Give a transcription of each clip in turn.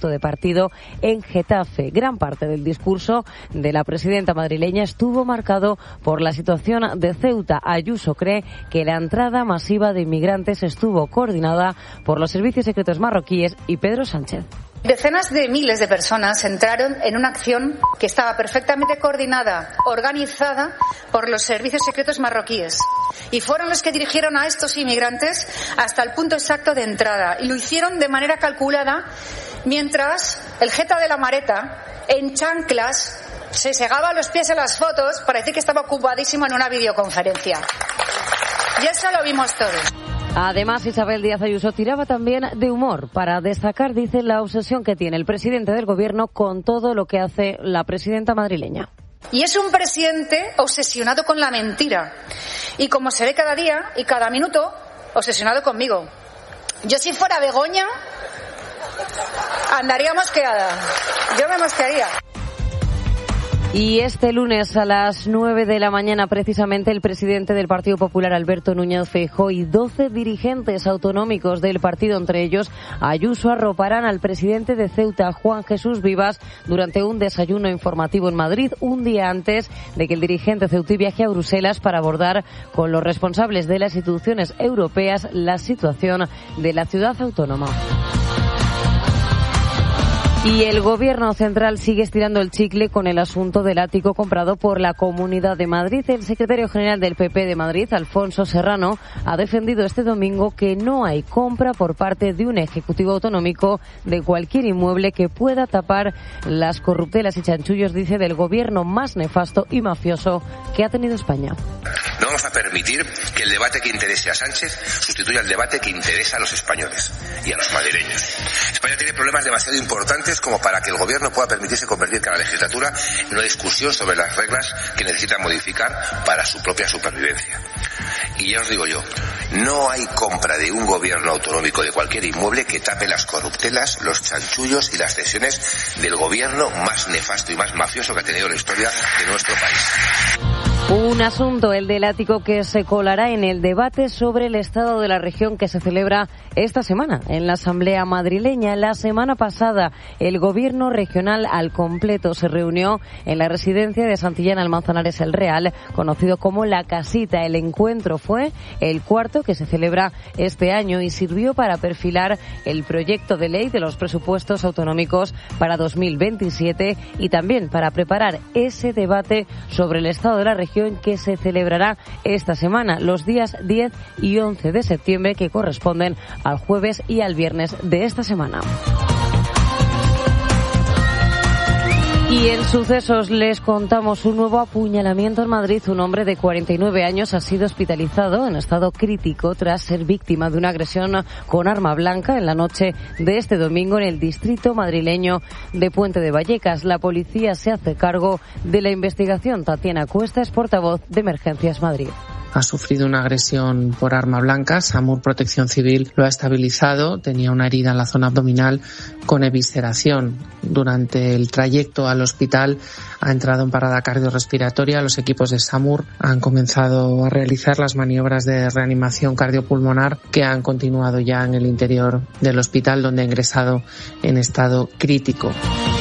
acto de partido en Getafe. Gran parte del discurso de la presidenta madrileña estuvo marcado por la situación de Ceuta. Ayuso cree que la entrada masiva de inmigrantes estuvo coordinada por los servicios secretos marroquíes y Pedro Sánchez. Decenas de miles de personas entraron en una acción que estaba perfectamente coordinada, organizada por los servicios secretos marroquíes. Y fueron los que dirigieron a estos inmigrantes hasta el punto exacto de entrada. Y lo hicieron de manera calculada, mientras el jeta de la Mareta, en chanclas, se segaba los pies en las fotos para decir que estaba ocupadísimo en una videoconferencia. Y eso lo vimos todos. Además, Isabel Díaz Ayuso tiraba también de humor para destacar, dice, la obsesión que tiene el presidente del gobierno con todo lo que hace la presidenta madrileña. Y es un presidente obsesionado con la mentira. Y como se ve cada día y cada minuto, obsesionado conmigo. Yo si fuera Begoña, andaría mosqueada. Yo me mosquearía. Y este lunes a las 9 de la mañana, precisamente, el presidente del Partido Popular, Alberto Núñez Feijóo, y 12 dirigentes autonómicos del partido, entre ellos Ayuso, arroparán al presidente de Ceuta, Juan Jesús Vivas, durante un desayuno informativo en Madrid, un día antes de que el dirigente ceutí viaje a Bruselas para abordar con los responsables de las instituciones europeas la situación de la ciudad autónoma. Y el Gobierno central sigue estirando el chicle con el asunto del ático comprado por la Comunidad de Madrid. El secretario general del PP de Madrid, Alfonso Serrano, ha defendido este domingo que no hay compra por parte de un ejecutivo autonómico de cualquier inmueble que pueda tapar las corruptelas y chanchullos, dice, del gobierno más nefasto y mafioso que ha tenido España. No vamos a permitir que el debate que interese a Sánchez sustituya el debate que interesa a los españoles y a los madrileños. España tiene problemas demasiado importantes como para que el gobierno pueda permitirse convertir cada legislatura en una discusión sobre las reglas que necesita modificar para su propia supervivencia. Y ya os digo yo, no hay compra de un gobierno autonómico de cualquier inmueble que tape las corruptelas, los chanchullos y las cesiones del gobierno más nefasto y más mafioso que ha tenido la historia de nuestro país. Un asunto, el del ático, que se colará en el debate sobre el estado de la región que se celebra esta semana en la Asamblea madrileña. La semana pasada, el gobierno regional al completo se reunió en la residencia de Santillana Manzanares el Real, conocido como La Casita. El encuentro fue el cuarto que se celebra este año y sirvió para perfilar el proyecto de ley de los presupuestos autonómicos para 2027 y también para preparar ese debate sobre el estado de la región que se celebrará esta semana, los días 10 y 11 de septiembre, que corresponden al jueves y al viernes de esta semana. Y en sucesos les contamos un nuevo apuñalamiento en Madrid. Un hombre de 49 años ha sido hospitalizado en estado crítico tras ser víctima de una agresión con arma blanca en la noche de este domingo en el distrito madrileño de Puente de Vallecas. La policía se hace cargo de la investigación. Tatiana Cuesta es portavoz de Emergencias Madrid. Ha sufrido una agresión por arma blanca. SAMUR Protección Civil lo ha estabilizado. Tenía una herida en la zona abdominal con evisceración. Durante el trayecto al hospital ha entrado en parada cardiorrespiratoria. Los equipos de SAMUR han comenzado a realizar las maniobras de reanimación cardiopulmonar, que han continuado ya en el interior del hospital, donde ha ingresado en estado crítico.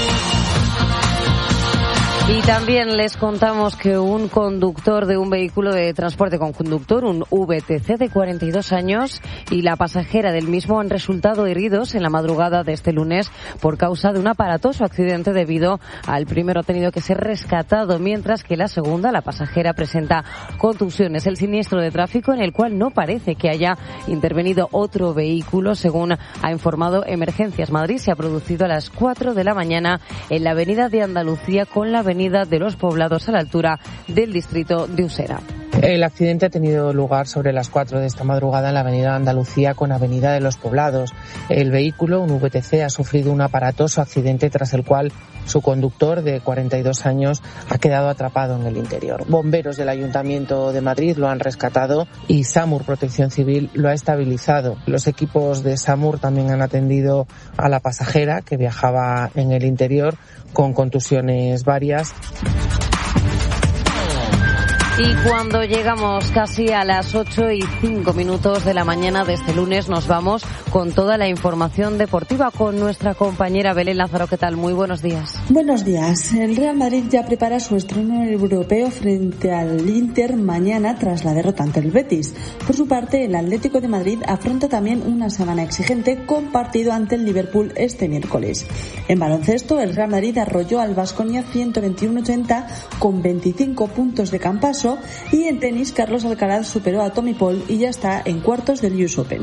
Y también les contamos que un conductor de un vehículo de transporte con conductor, un VTC de 42 años, y la pasajera del mismo han resultado heridos en la madrugada de este lunes por causa de un aparatoso accidente. Debido al primero ha tenido que ser rescatado, mientras que la segunda, la pasajera, presenta contusiones. El siniestro de tráfico, en el cual no parece que haya intervenido otro vehículo, según ha informado Emergencias Madrid, se ha producido a las 4 de la mañana en la avenida de Andalucía con la avenida de los Poblados, a la altura del distrito de Usera. El accidente ha tenido lugar sobre las 4 de esta madrugada en la avenida Andalucía con avenida de los Poblados. El vehículo, un VTC, ha sufrido un aparatoso accidente tras el cual su conductor, de 42 años, ha quedado atrapado en el interior. Bomberos del Ayuntamiento de Madrid lo han rescatado y SAMUR Protección Civil lo ha estabilizado. Los equipos de SAMUR también han atendido a la pasajera, que viajaba en el interior con contusiones varias. Y cuando llegamos casi a las 8:05 de la mañana de este lunes, nos vamos con toda la información deportiva con nuestra compañera Belén Lázaro. ¿Qué tal? Muy buenos días. Buenos días. El Real Madrid ya prepara su estreno europeo frente al Inter mañana tras la derrota ante el Betis. Por su parte, el Atlético de Madrid afronta también una semana exigente con partido ante el Liverpool este miércoles. En baloncesto, el Real Madrid arrolló al Baskonia 121-80 con 25 puntos de Campaso. Y en tenis, Carlos Alcaraz superó a Tommy Paul y ya está en cuartos del US Open.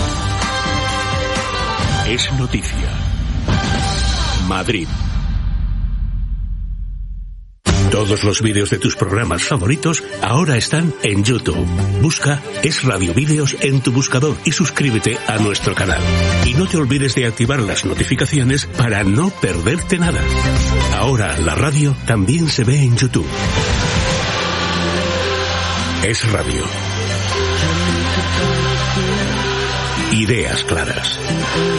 Es noticia. Madrid. Todos los vídeos de tus programas favoritos ahora están en YouTube. Busca Es Radio Vídeos en tu buscador y suscríbete a nuestro canal. Y no te olvides de activar las notificaciones para no perderte nada. Ahora la radio también se ve en YouTube. Es Radio. Ideas claras.